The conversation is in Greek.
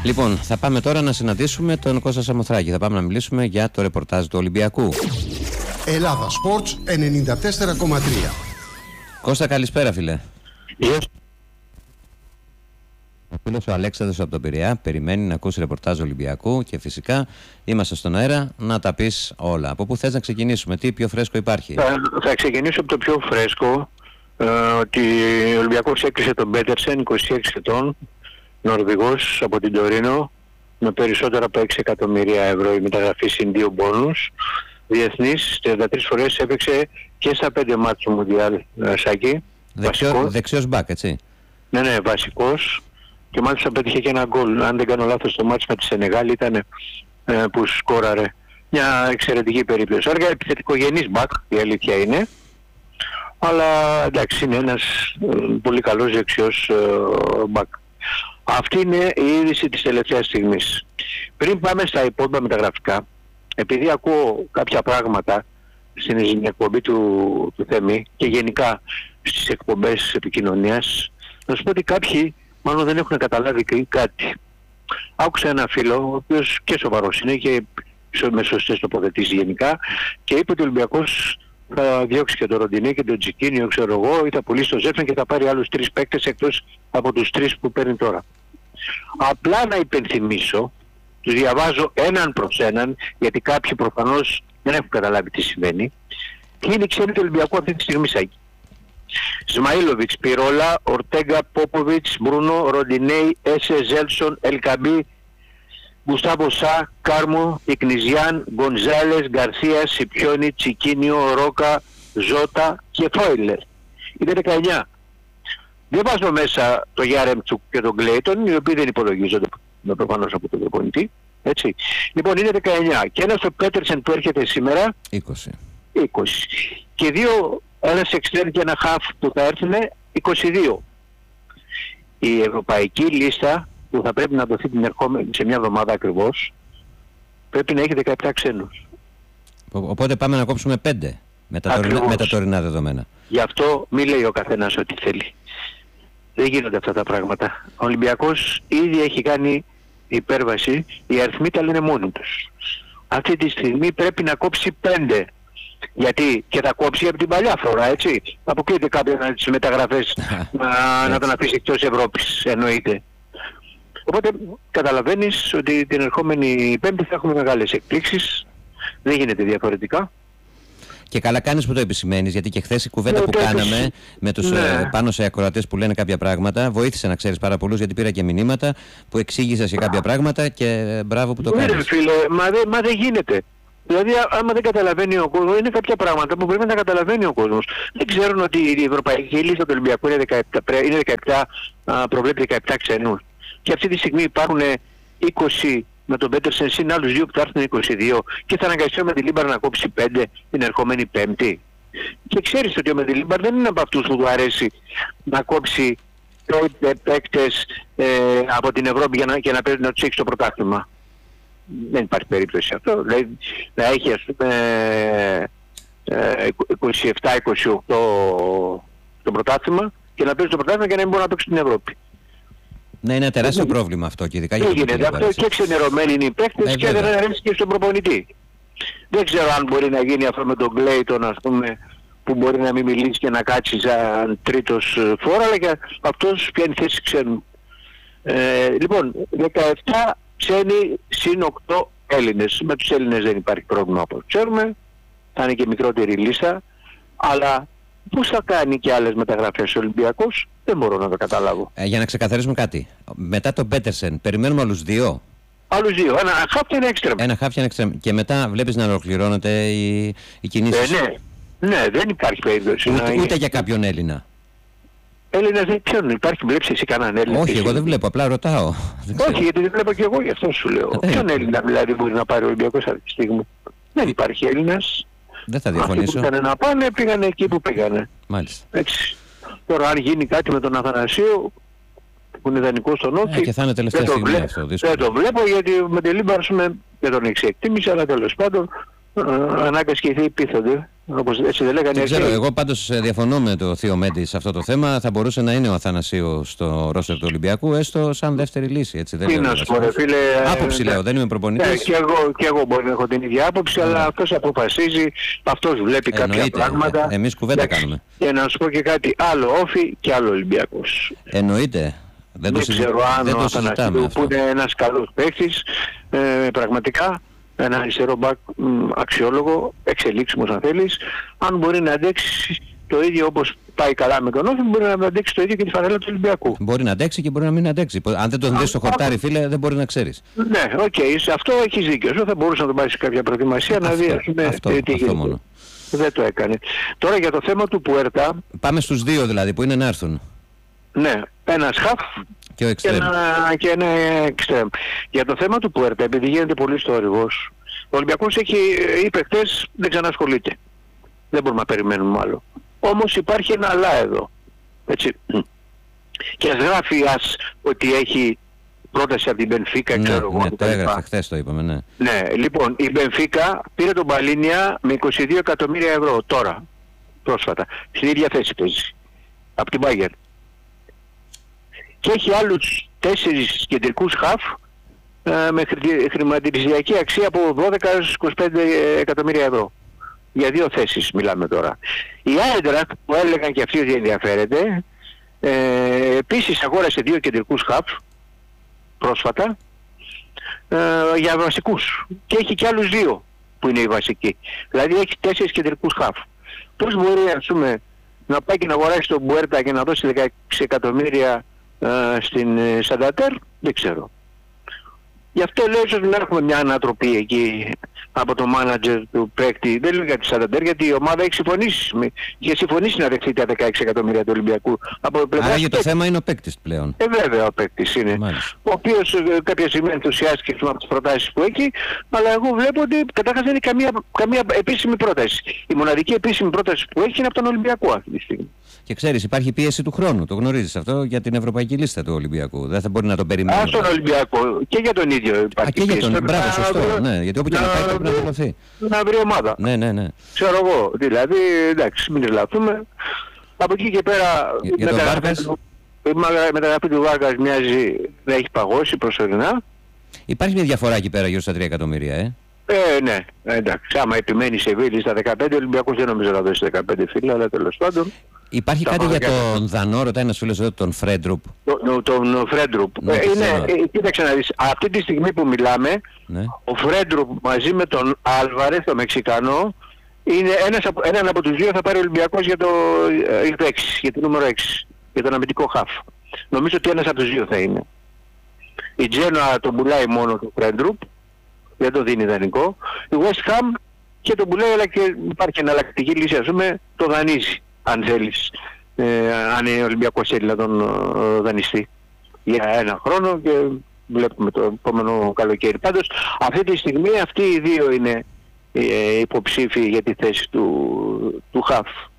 Λοιπόν, θα πάμε τώρα να συναντήσουμε τον Κώστα Σαμοθράκη. Θα πάμε να μιλήσουμε για το ρεπορτάζ του Ολυμπιακού. Ελλάδα Sports 94,3. Κώστα, καλησπέρα, φίλε. Yes. Ο φίλος ο Αλέξανδρος από τον Πειραιά περιμένει να ακούσει ρεπορτάζ Ολυμπιακού και φυσικά είμαστε στον αέρα να τα πεις όλα. Από πού θες να ξεκινήσουμε, τι πιο φρέσκο υπάρχει? Θα ξεκινήσω από το πιο φρέσκο, ότι ο Ολυμπιακός έκλεισε τον Πέτερσεν, 26 ετών, Νορβηγός από την Τωρίνο, με περισσότερα από 6 εκατομμύρια ευρώ η μεταγραφή συν 2 μπόνους. Διεθνής, 33 φορές έπαιξε και στα 5 μάτς του Μουντιάλ, Σάκη. Δεξιός μπακ, έτσι. Ναι, βασικός. Και μάλιστα πέτυχε και ένα γκολ. Αν δεν κάνω λάθος, το μάτς με τη Σενεγάλη ήταν που σκόραρε. Μια εξαιρετική περίπτωση. Άργα επιθετικογενής μπακ, η αλήθεια είναι. Αλλά εντάξει, είναι ένας πολύ καλός δεξιός μπακ. Αυτή είναι η είδηση της τελευταίας στιγμής. Πριν πάμε στα υπόλοιπα μεταγραφικά, επειδή ακούω κάποια πράγματα στην εκπομπή του Θέμη και γενικά στις εκπομπές επικοινωνίας, να σου πω ότι κάποιοι μάλλον δεν έχουν καταλάβει κάτι. Άκουσα ένα φίλο, ο οποίος και σοβαρός είναι και με σωστές τοποθετήσεις γενικά, και είπε ότι ο Ολυμπιακός θα διώξει και τον Ροντινέ και τον Τζικίνιο, ξέρω εγώ, ή θα πουλήσει τον Ζέφεν και θα πάρει άλλους 3 παίκτες εκτός από τους 3 που παίρνει τώρα. Απλά να υπενθυμίσω, τους διαβάζω έναν προς έναν, γιατί κάποιοι προφανώς δεν έχουν καταλάβει τι σημαίνει. Ποιοι είναι οι ξένοι του Ολυμπιακού αυτή τη στιγμή, Σάκη? Σμαΐλοβιτς, Πιρόλα, Ορτέγκα, Πόποβιτς, Μπρούνο, Ροντινέι, Έσε, Ζέλσον, Ελκαμπή, Γκουστάβο Σα, Κάρμο, Ικνιζιάν, Γκονζάλες, Γκαρσία, Σιπιόνι, Τσικίνιο, Ρόκα, Ζώτα και Φόιλερ. Είναι 19. Δεν βάζω μέσα το Γιάρεμτσουκ και τον Κλέιτον, οι οποίοι δεν υπολογίζονται προφανώς από τον προπονητή. Έτσι. Λοιπόν, είναι 19. Και ένας ο Πέτερσεν που έρχεται σήμερα, 20. Και ένας εξτρέμ και ένα χαφ που θα έρθουν, 22. Η ευρωπαϊκή λίστα που θα πρέπει να δοθεί την ερχόμενη σε μια εβδομάδα ακριβώς, πρέπει να έχει 17 ξένους. Οπότε πάμε να κόψουμε 5 με τα τωρινά δεδομένα. Γι' αυτό μη λέει ο καθένας ό,τι θέλει. Δεν γίνονται αυτά τα πράγματα. Ο Ολυμπιακός ήδη έχει κάνει υπέρβαση, οι αριθμοί τα λένε μόνοι τους. Αυτή τη στιγμή πρέπει να κόψει 5. Γιατί και θα κόψει από την παλιά φορά, έτσι. Αποκλείεται κάποιον να τις μεταγραφές να τον αφήσει εκτός Ευρώπης, εννοείται. Οπότε καταλαβαίνεις ότι την ερχόμενη Πέμπτη θα έχουμε μεγάλες εκπλήξεις. Δεν γίνεται διαφορετικά. Και καλά κάνεις που το επισημαίνεις, γιατί και χθες η κουβέντα που κάναμε με τους πάνω σε ακροατές που λένε κάποια πράγματα βοήθησε να ξέρεις πάρα πολλούς, γιατί πήρα και μηνύματα που εξήγησες για κάποια πράγματα και μπράβο που το κάνεις. Ναι, φίλε, μα δεν γίνεται. Δηλαδή, άμα δεν καταλαβαίνει ο κόσμος, είναι κάποια πράγματα που πρέπει να καταλαβαίνει ο κόσμος. Δεν ξέρουν ότι η ευρωπαϊκή λίστα του Ολυμπιακού είναι 17, προβλέπει 17 ξενούς. Και αυτή τη στιγμή υπάρχουν 20 με τον Πέτερσεν συν άλλους 2 που θα έρθουν 22 και θα αναγκαστεί ο Μεντιλίμπαρ να κόψει 5 την ερχομένη Πέμπτη. Και ξέρεις ότι ο Μεντιλίμπαρ δεν είναι από αυτούς που του αρέσει να κόψει παίκτες από την Ευρώπη για να τους έχει στο πρωτάθλημα. Δεν υπάρχει περίπτωση αυτό. Δηλαδή να έχει ας πούμε 27-28 το πρωτάθλημα και να παίζει το πρωτάθλημα και να μην μπορεί να παίξει στην Ευρώπη. Ναι, είναι ένα τεράστιο πρόβλημα αυτό και ειδικά για το γίνεται αυτό και ξενερωμένοι είναι οι παίκτες και δεν αρέσει και στον προπονητή. Δεν ξέρω αν μπορεί να γίνει αυτό με τον Κλέιτον, ας πούμε, που μπορεί να μην μιλήσει και να κάτσει σαν τρίτος φόρα, αλλά και αυτός πιάνει θέση ξένου. Λοιπόν, 17 ξένοι συν 8 Έλληνες. Με τους Έλληνες δεν υπάρχει πρόβλημα όπως ξέρουμε, θα είναι και μικρότερη λίστα, αλλά πώς θα κάνει και άλλες μεταγραφές ο Ολυμπιακός, δεν μπορώ να το καταλάβω. Για να ξεκαθαρίσουμε κάτι, μετά τον Πέτερσεν περιμένουμε άλλους 2. Άλλους 2, ένα χαφ και ένα εξτρέμ. Ένα χαφ και ένα εξτρέμ. Και μετά βλέπεις να ολοκληρώνεται η κινήση. Ναι, δεν υπάρχει περίπτωση. Ούτε για κάποιον Έλληνα. Έλληνας δεν ποιον υπάρχει, βλέπεις εσύ κανέναν Έλληνα? Όχι, εγώ δεν βλέπω, απλά ρωτάω. Όχι, γιατί δεν βλέπω και εγώ, γι' αυτό σου λέω. Ποιον Έλληνα δηλαδή μπορεί να πάρει ο Ολυμπιακός αυτή τη στιγμή? Δεν υπάρχει Έλληνας. Δεν θα διαφωνήσω. Αυτοί που να πάνε, πήγανε εκεί που πήγανε. Μάλιστα. Έτσι. Τώρα αν γίνει κάτι με τον Αθανασίου, που είναι δανεικός στον Όφη, και θα είναι τελευταία στιγμή αυτό, δεν το βλέπω, γιατί με τη Λίμπα δεν τον έχει εκτίμηση, αλλά τέλος πάντων ανάγκας και οι θεοί πείθονται. Όπως έτσι δεν λέγανε. Δεν ξέρω, εγώ πάντως διαφωνώ με το Θείο Μέντη σε αυτό το θέμα. Θα μπορούσε να είναι ο Αθανασίου στο ρόστερ του Ολυμπιακού, έστω σαν δεύτερη λύση. Έτσι, δεν τι να σου πω, ρε φίλε. Άποψη λέω, δεν είμαι προπονητής. Και εγώ μπορεί να έχω την ίδια άποψη, αλλά αυτός αποφασίζει, αυτός βλέπει κάποια πράγματα. Εμείς κουβέντα κάνουμε. Και να σου πω και κάτι, άλλο Όφη και άλλο Ολυμπιακός. Εννοείται. Δεν ξέρω αν ο Αθανασίου, που είναι ένας καλός παίκτης, πραγματικά, ένα αριστερό μπακ αξιόλογο, εξελίξιμο αν θέλεις, αν μπορεί να αντέξει το ίδιο όπως πάει καλά με τον Όφη, μπορεί να αντέξει το ίδιο και τη φανέλα του Ολυμπιακού. Μπορεί να αντέξει και μπορεί να μην αντέξει. Αν δεν τον δεις στο χορτάρι, φίλε, δεν μπορεί να ξέρεις. Ναι, σε αυτό έχεις δίκιο. Θα μπορούσε να τον πάρει σε κάποια προετοιμασία να δει τι γίνεται. Δεν το έκανε. Τώρα για το θέμα του Πουέρτα. Πάμε στους δύο δηλαδή που είναι να έρθουν. Ναι, ένας χαφ και ένα εξτρέμ. Για το θέμα του Πουέρτα, επειδή γίνεται πολύ θόρυβος, ο Ολυμπιακός είπε χθες δεν ξανασχολείται. Δεν μπορούμε να περιμένουμε άλλο. Όμως υπάρχει ένα αλλά εδώ. Έτσι. Και ας γράφει ότι έχει πρόταση από την Μπενφίκα, ξέρω εγώ. Ναι, το έγραφε χθες, το είπαμε, ναι. Ναι, λοιπόν, η Μπενφίκα πήρε τον Παλίνια με 22 εκατομμύρια ευρώ τώρα, πρόσφατα. Στην ίδια θέση παίζει. Από την Bayern. Και έχει άλλους 4 κεντρικούς χαφ με χρηματιστηριακή αξία από 12-25 εκατομμύρια ευρώ. Για 2 θέσεις μιλάμε τώρα. Η Άιντραχτ που έλεγαν και αυτοί ότι ενδιαφέρεται, επίσης αγόρασε 2 κεντρικούς χαφ πρόσφατα για βασικούς. Και έχει και άλλους 2 που είναι οι βασικοί. Δηλαδή έχει 4 κεντρικούς χαφ. Πώς μπορεί να πάει και να αγοράσει τον Μπουέρτα και να δώσει 16 εκατομμύρια στην Σαντατέρ, δεν ξέρω. Γι' αυτό λέω ότι να έχουμε μια ανατροπή εκεί από το μάνατζερ του παίκτη. Δεν λέω για τη Σανταντέρ, γιατί η ομάδα έχει συμφωνήσει να δεχτεί τα 16 εκατομμύρια του Ολυμπιακού. Άρα για το θέμα είναι ο παίκτης πλέον. Βέβαια ο παίκτης είναι. Μάλιστα. Ο οποίος κάποια στιγμή ενθουσιάστηκε από τις προτάσεις που έχει, αλλά εγώ βλέπω ότι καταρχάς δεν έχει καμία επίσημη πρόταση. Η μοναδική επίσημη πρόταση που έχει είναι από τον Ολυμπιακό αυτή τη στιγμή. Και ξέρεις, υπάρχει πίεση του χρόνου, το γνωρίζεις αυτό, για την ευρωπαϊκή λίστα του Ολυμπιακού. Δεν θα μπορεί να τον περιμένει. Στον Ολυμπιακό και για τον ίδιο υπάρχει. Και για τον μπράβο, σωστό. Ναι, γιατί όπου και να πάει πρέπει να δηλωθεί. Να βρει ομάδα. Ναι. Ξέρω εγώ. Δηλαδή, εντάξει, μην τρελαθούμε. Από εκεί και πέρα. Για τον Βάρκας. Η μεταγραφή του Βάρκας μοιάζει να έχει παγώσει προσωρινά. Υπάρχει μια διαφορά εκεί πέρα γύρω στα 3 εκατομμύρια, Ναι, εντάξει. Άμα επιμένει η Σεβίλη στα 15, ο Ολυμπιακός δεν νομίζω να δώσει 15 φίλα, αλλά τέλος πάντων. Υπάρχει κάτι για τον Δανό, ρωτάει ένας φίλος εδώ, τον Φρέντρουπ. Τον Φρέντρουπ. Κοίταξε να δεις, αυτή τη στιγμή που μιλάμε, ο Φρέντρουπ μαζί με τον Άλβαρες, τον Μεξικανό, είναι έναν από τους δύο θα πάρει ο Ολυμπιακός για το 6, για το νούμερο 6, για τον αμυντικό χαφ. Νομίζω ότι ένας από τους δύο θα είναι. Η Τζένοα τον πουλάει μόνο τον Φρέντρουπ, δεν το δίνει δανεικό. Η West Ham και τον πουλάει, αλλά και υπάρχει εναλλακτική λύση, το δανείζει. Αν θέλεις, αν είναι Ολυμπιακός θέλει να τον δανειστεί για 1 χρόνο και βλέπουμε το επόμενο καλοκαίρι. Πάντως αυτή τη στιγμή αυτοί οι δύο είναι υποψήφοι για τη θέση του χαφ.